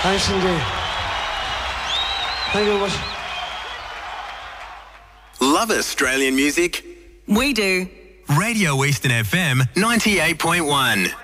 Thanks indeed. Thank you very much. Love Australian music? We do. Radio Eastern FM 98.1.